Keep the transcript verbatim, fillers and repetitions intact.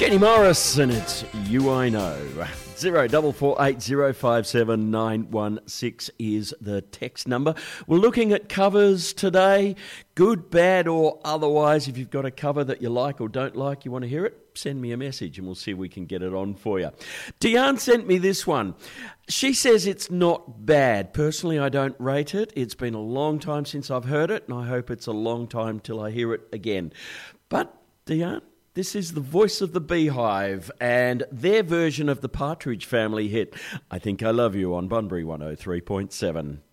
Jenny Morris, and it's You I Know. Zero double four eight zero five seven nine one six is the text number. We're looking at covers today, good, bad, or otherwise. If you've got a cover that you like or don't like, you want to hear it, send me a message and we'll see if we can get it on for you. Diane sent me this one. She says it's not bad. Personally, I don't rate it. It's been a long time since I've heard it, and I hope it's a long time till I hear it again. But, Diane, this is the voice of the Beehive and their version of the Partridge Family hit, I Think I Love You, on Bunbury one oh three point seven.